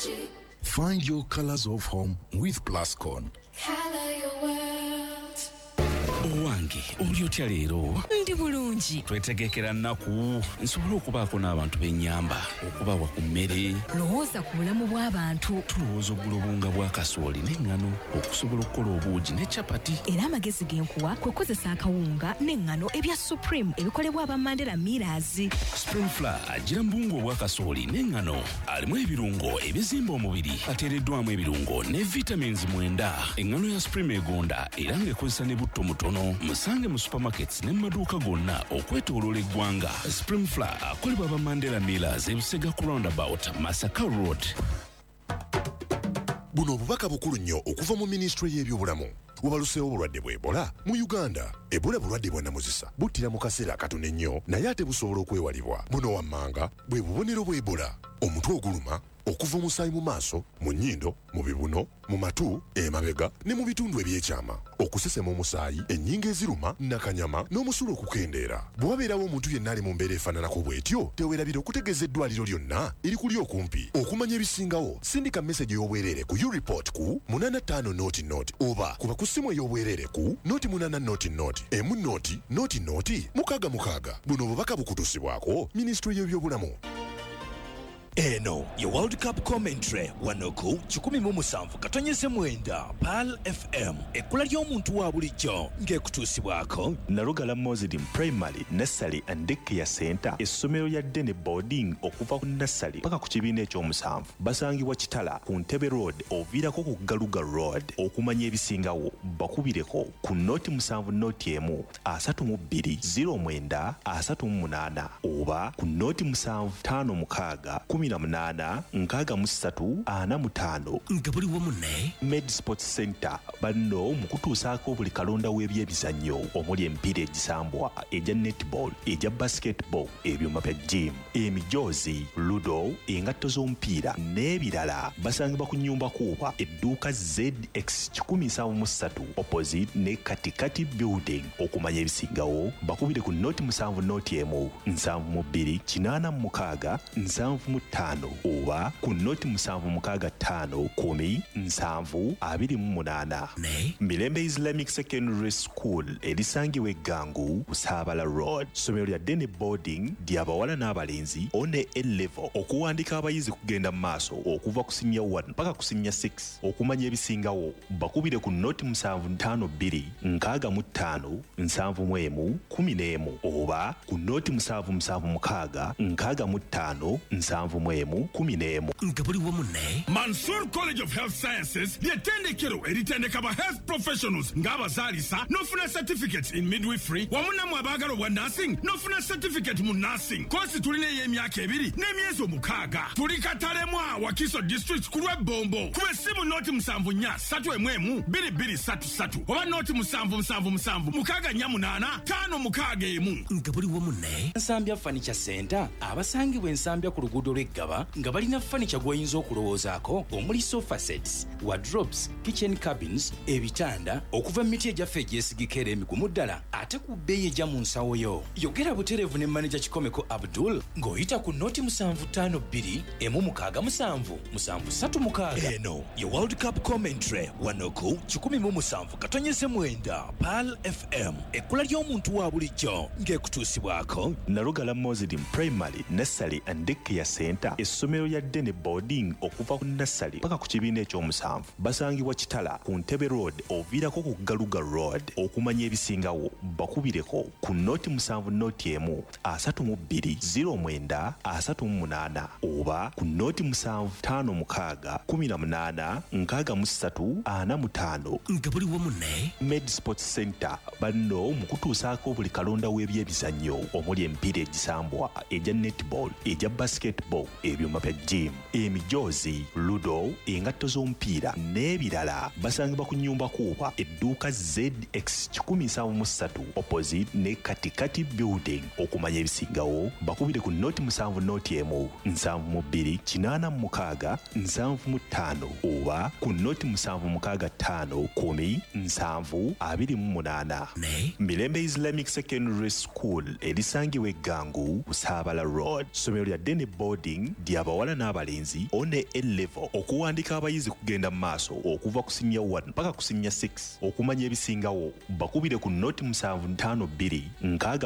Find your colors of home with Plascon. Color your world. Owange oli otya leero? Ndi bulungi. Twetegekera nnaku nsobola okubaako n'abantu b'ennyamba okubawa ku mmere. Lowooza ku bulamu bw'abantu. Tulowooza oggula obunga bwa kasooli n'eŋŋano okusobola okukola obuugi ne capati. Era amagezi genkuwa kwe kukozesa akawunga n'eŋŋano ebya Supreme ebikolebwa aba Mandela Millers. Spring Flour agira mu buwunga obwa kasooli n'eŋŋano alimu ebirungo ebizimba omubiri ateereddwamu ebirungo ne vitamins 9. Eŋŋano ya Supreme egonda era ng'ekozesa ne butto mutono. Musange mu supermarkets ne mu maduuka gonna okwetooloola eggwanga. Spring Flour akolebwa aba Mandela Millers ebusega ku roundabout Masaka Road. Buno obubaka bukulu nnyo okuva mu Ministry y'ebyobulamu. Wabaluseewo obulwadde bwa Ebola mu Uganda. Ebola bulwadde bwa namuzisa buttira mu kaseera katono ennyo naye ate busobola okwewalibwa. Buno wammanga bwe bubonero bwa Ebola: omutwe oguluma, okuva omusaayi mu maaso, mu nnyindo, mu bibuno, mu matu, emabega ne mu bitundu ebyekyama, okusesema omusaayi, ennyingo eziruma, nakanyama n'omusulo okukendeera. Bwe wabeerawo omuntu yenna ali mu mbeera efaananako bw'etyo, teweerabira okutegeeza eddwaliro lyonna erikuli okumpi. Okumanya ebisingawo, sindika message y'obwereere ku U-Report ku 8500 oba kuba ku ssimu ey'obwereere ku 0800 emu noti mukaaga. Buno obubaka bukutuusibwako Ministry y'ebyobulamu. Eno ye World Cup commentary wanoku 17/9 PAL FM ekkula ly'omuntu wa bulijjo ng'ekutuusibwako Narugala Muslim Primary, Nursery and Daycare Center, essomero lya Dene Boarding okuva ku Nursery paka ku kibiina ekyomusanvu. Basangibwa Kitala ku Ntebe Road oviirako ku Galuga Road. Okumanya ebisingawo bakubireko ku noti 7 noti emu 32 09 38 oba ku noti 756 18 63 45. Nga buli wamu ne Med Sports Center banno mukutuusaako buli kalonda w'ebyemizannyo omuli emipiira egisambwa, egya netball, egya basketball, ebyuma bya gym, emijoozi, ludo, engatto z'omupiira n'ebirala. Basangibwa ku nnyumba kuuba edduuka ZX 173 opposite ne Katikati Building. Okumanya ebisingawo bakubire ku noti 7 noti emu 72 86 75 oba ku noti 765 10 728. ne Mirembe Islamic Secondary School erisangibwa Eggangu Busaabala Road. Somero lya Dene Boarding ly'abawala n'abalenzi one A-level. Okuwandika abayizi kugenda mu maaso okuva ku senior 1 paka ku senior 6. Okumanya ebisingawo bakubire ku noti 752 65 71 11 oba ku noti 776 65 71 11. nga buli wamu ne Mansour College of Health Sciences ly'ettendekero eritendeka ba health professionals ng'abazaalisa n'ofuna certificate in midwifery wamu nammwe abaagala obwa nursing n'ofuna certificate mu nursing. Koosi tulina ey'emyaka 2 n'emyezi 6. Tuli Katalemwa Wakiso District ku lw'Ebombo. Kuba essimu noti 74 2233 oba noti 777 648 nga buli wamu ne Nsambya Furniture Center abasangibwa ensambya ku luguudo lw'Eggaba nga balina furniture gw'oyinza okulowoozaako omuli sofa sets, wardrobes, kitchen cabins, ebitanda okuva mu miti egyaffe egyesigika era emigumu ddala ate ku bbeeyi ejja mu nsawo yo. Yogera butereevu ne manager Kikomeko Abdul ng'oyita ku noti 752 emu 67 736. Eno ye World Cup commentary wanoku 17/9 PAL FM ekkula ly'omuntu wa bulijjo ng'ekutuusibwako Narugala Muslim Primary, Nursery and Daycare Center, essomero lya Dene Boarding okuva ku Nursery paka ku kibiina ekyomusanvu. Basangibwa Kitala ku Ntebe Road oviirako ku Galuga Road. Okumanya ebisingawo bakubireko ku noti 7 noti emu 32 09 38 oba ku noti 756 18 63 45. nga buli wamu ne Med Sports Center banno mukutuusaako buli kalonda w'ebyemizannyo omuli emipiira egisambwa, egya netball, egya basketball, ebyuma bya gym, emijoozi, ludo, engatto z'omupiira n'ebirala. Basangibwa ku nnyumba kuuba edduuka ZX 173 opposite ne Katikati Building. Okumanya ebisingawo bakubire ku noti 7 noti emu 72 86 75 oba ku noti 765 10 728. ne Mirembe Islamic Secondary School erisangibwa Eggangu Busaabala Road. Somero lya Dene Boarding learning ly'abawala n'abalenzi one L-level okuwandika abayizi kugenda mu maaso okuva ku senior 1 mpaka ku senior 6 okumanya ebisingawo bakubire ku noti 752 nkaaga